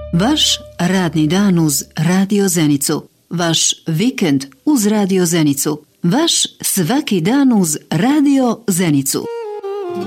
Vaš radni dan uz Radio Zenicu. Vaš vikend uz Radio Zenicu. Vaš svaki dan uz Radio Zenicu.